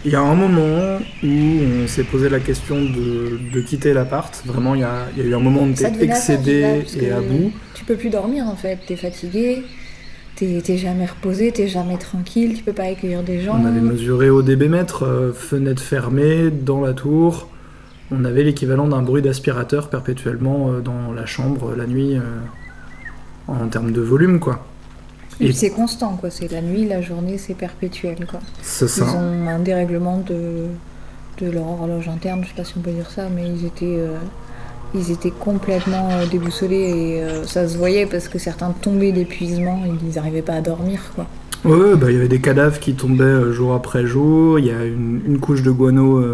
Il y a un moment où on s'est posé la question de quitter l'appart. Vraiment, il y a eu un moment où on Ça était devenait invivable excédé parce et à que bout. tu peux plus dormir en fait. T'es fatigué, t'es jamais reposé, t'es jamais tranquille, tu peux pas accueillir des On avait gens. mesuré au débitmètre, fenêtre fermée, dans la tour. On avait l'équivalent d'un bruit d'aspirateur perpétuellement dans la chambre la nuit en termes de volume, quoi. Et Et puis c'est constant quoi. C'est la nuit, la journée, c'est perpétuel quoi. c'est Ils ça. ont un dérèglement de leur horloge interne, je sais pas si on peut dire ça, mais ils étaient complètement déboussolés et ça se voyait parce que certains tombaient d'épuisement, ils n'arrivaient pas à dormir quoi. Ouais, bah, il y avait des cadavres qui tombaient jour après jour. Il y a une couche de guano